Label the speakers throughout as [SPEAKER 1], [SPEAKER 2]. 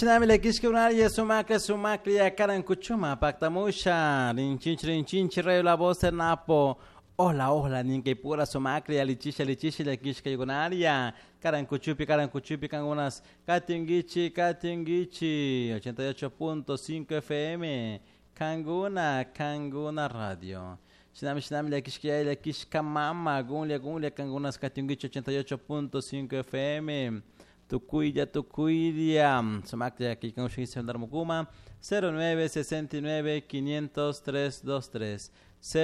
[SPEAKER 1] Shinamile kishkunaria sumaklia karan kuchuma paktamusha rinchinchi rayo la voz napo hola ninke pura sumaklia lichisha la kishka yugunaria karan kuchupi kangunas katingichi 88.5 FM Kanguna Radio. Shinamile kishka mama gunlia kangunas katingichi 88.5 FM Tucuya, Somalia, aquí con Shisha Darmukuma, 0969-500-323,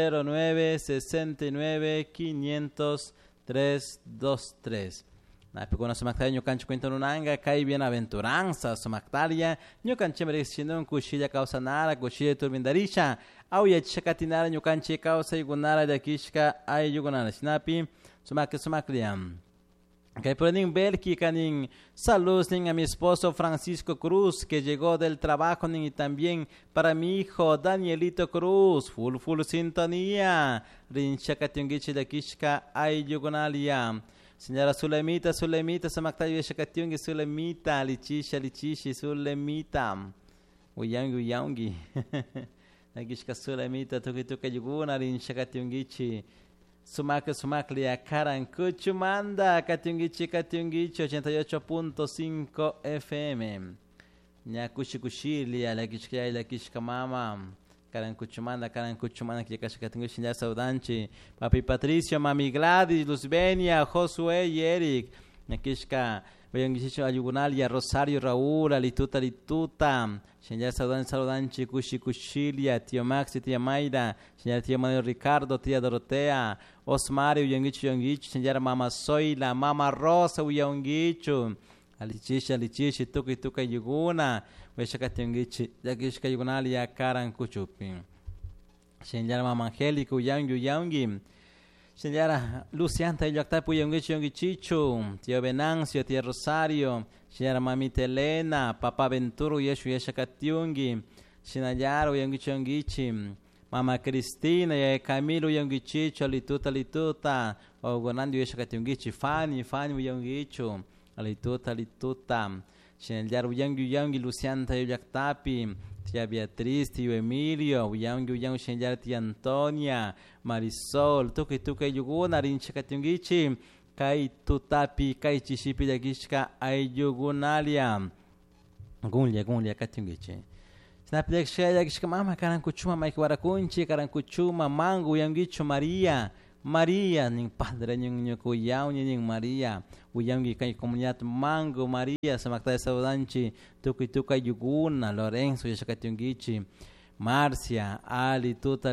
[SPEAKER 1] 0969-500-323. Na pegona Somalia, no cancho cuenta nunanga, cai bienaventuranza, Somalia, no canche merecendo cuchilla causa nara, cuchilla turmindarisha, au ya chakatinara, no canche causa igunara de kishka, ai yugunara, snapi, Somalia. Que por Belki canin saludos a mi esposo Francisco Cruz que llegó del trabajo y también para mi hijo Danielito Cruz full sintonía rincha katyungichi de kishka ay yugonalia señora Sulemita samaktayo shakatyungi Sulemita lichishi Sulemita uyangi la kishka Sulemita tuki yuguna rincha katyungichi Sumaklia Karankuchumanda Katyungichi 88.5 FM Nyakushikushilia la kishka mama Karankuchumanda Katyungichi ya saudanchi Papi Patricio, Mami Gladys, Luzbenia, Josué y Eric Nyakishka Bayongichicho Ayugunalia, Rosario, Raúl, Alituta, Señor Saudanchi, Kushilia, Tío Maxi, Tía Mayra, Señor Tío Manuel Ricardo, Tía Dorotea, Osmario, Yongichu, Señora Mama Zoila, Mama Rosa, Yongichu, Alichishi, Tuka Yuguna, Weshakatyongichi, Yakishka Yugunalia, Karan Kuchupi. Señora Mama Angélica, Yangi. Señora Lucianta Yactapu Yongichichu, Tío Venancio, Tía Rosario, Señora Mamita Elena, Papá Venturo, Yeshakatyungi, Shinayaro Yongichi, Mama Cristina, Camilo Yongichichu, Lituta, Ogonando Yeshakatyungichi, Fanny Yongichu, Lituta, Señora Yangi, Lucianta Yactapi, Tía Beatriz, Tío Emilio, Uyang, Señora Tía Antonia, Marisol, Tuka Yuguna, Rinchakatyungichi, Kai Tutapi, Kai Chishipi de Gishka, Ayugunalia, Gunlia Katyungichi. Snapdek Shaya Gishka Mama, Karankuchuma, Mike Warakunchi, Karankuchuma, Mango, Yangichu, Maria, ning padre ning kuyao ning Maria, uyangi kay comunidad Mango Maria, samakta saudanchi, tuka Yuguna, Lorenzo Yashakatyungichi, Marcia, Ali tuta,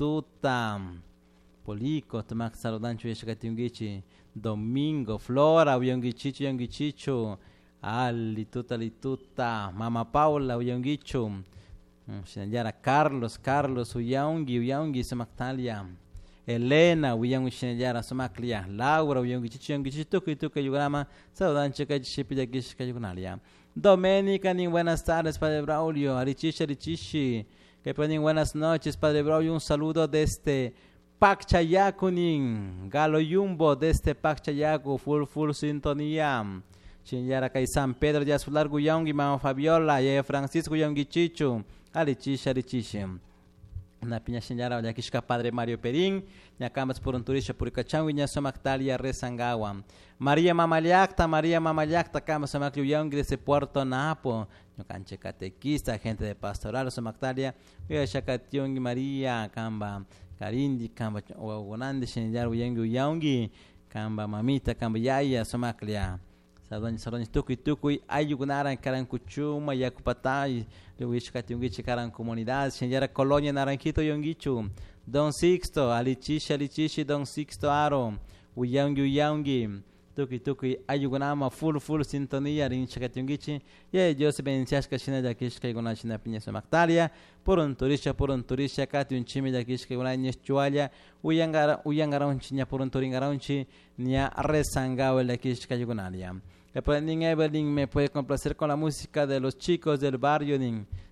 [SPEAKER 1] Polico, tamak saudanchi Yashakatyungichi, Domingo, Flora, uyangichichu, Ali tuta, Mama Paula, uyangichu, Señora Carlos, uyangi samaktalia. Elena, Uyang Shinjara Somaklia, Laura, Uyang Tuka Yugama, Saudanchica Shipi de Gishka Yugunalia. Doménica, buenas tardes, Padre Braulio, Richishi, que ponen buenas noches, Padre Braulio, un saludo desde Pacchayacunin, Galo Yumbo, desde Pacchayacu, full sintonía. Shinjara Kai San Pedro de Azular Guyangi, Mama Fabiola, y Francisco Yangichichu, Richishi. Na piña señora ya kishka Padre Mario Perín, ya camas por un turista por Cachangu, ya somaktalia Resangawa. María Mamayacta, camas somakliu yangi de Puerto Napo, no canche catequista, gente de pastoral, somaktalia, ya shakatyongi María, camba, Karindi, camba, ogonande, señora yangi, camba, mamita, camba, yaya, somaklia. Sadonis tukui ayugunaran Karankuchuma Yakupatai Luishkatyungichi Karan comunidad Señora Colonia Naranjito Yongichu Don Sixto Alichishi Don Sixto Aro Uyangi Tukui ayugunama full sintonía Rinchakatyungichi Dios bendiciones Kashina Yakishka Gunachina Piña Somaktalia por un turista Katyun Chimi Yakishka Gunachchualia Uyangaron Chiña por un turingaronchi Nia Resangao el Yakishka Yugunalia. Evelyn me puede complacer con la música de los chicos del barrio.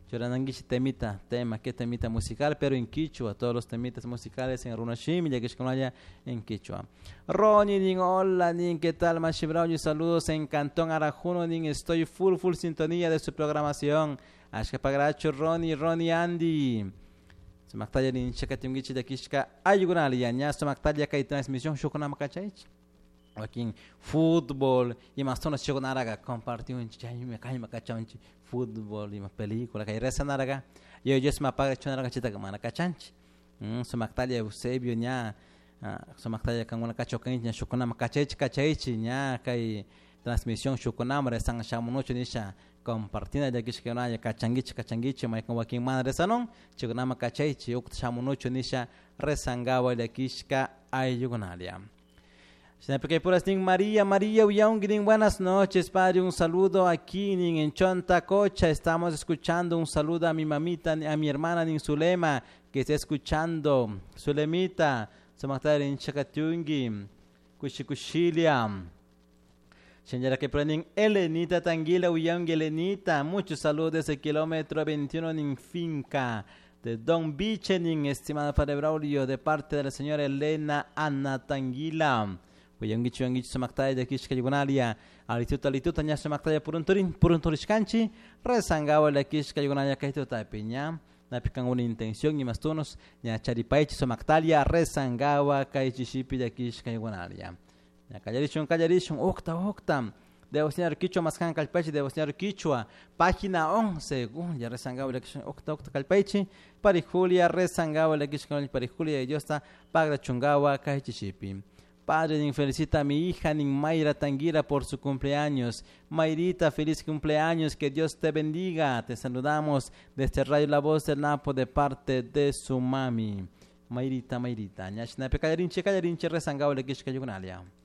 [SPEAKER 1] Chorananguichi ¿qué temita musical? Pero en quichua, todos los temitas musicales en runashim y yakishkonaya en quichua. Ronnie, ning, hola, ning, ¿qué tal? Mashibrao, saludos en Cantón Arajuno, ning, estoy full sintonía de su programación. Ashkapagracho, Ronnie, Andy. Sumaktaya ning, chakatimgichi de kishka, ayugunalia, ña, sumaktaya kay transmisión, shukunama kachaich. Aquí en fútbol y más tonos chicos naraga compartir un chay me cae macachanchi fútbol y más película que reza naraga yo es más paga chonaraga chita que mana cachanchi su mactalia Eusebio ña su mactalia con una cachocan ña shukuna macachech ña kai transmisión shukuna mare sang shamunocho nisha compartida de aquí que una cachanguichi mai como aquí madre sanon chukuna macachech ukt shamunocho nisha resangaba de aquí ka ayugonalia. Porque por así María, buenas noches, padre, un saludo aquí en Chontacocha, estamos escuchando, un saludo a mi mamita, a mi hermana en Zulema, que está escuchando, Zulemita, Samatari en Chacatiungi, Cuchicuchilia, señora que prenden Elenita Tanguila, Uyaungi Elenita, muchos saludos desde el kilómetro 21 en Finca de Don Bichening, estimado padre Braulio, de parte de la señora Elena Ana Tanguila. Yangichu Samaktaya de Kishka Yugonalia, Alituta Nya Samaktaya por un Turishkanchi, Resangaba la Kishka Yugonalia Kaituta Piña, Napican una intención y más tonos, Nya Charipaichi Samaktalia, Resangaba Kaichishipi de Kishka Yugonalia. Callarishun, octa. De Bosnia Quichua Mascan Calpechi, de Bosnia Quichua, página 11, ya resangaba la Kishka octa Calpechi, Parijulia, Resangaba la Kishka Parijulia y yo está Pagra Chungawa Kaichishipi. Padre, felicita a mi hija Mayra Tanguira por su cumpleaños. Mayrita, feliz cumpleaños, que Dios te bendiga. Te saludamos desde Radio La Voz del Napo de parte de su mami. Mayrita. Ñashnape callarinche resangao le kishka yugunalia.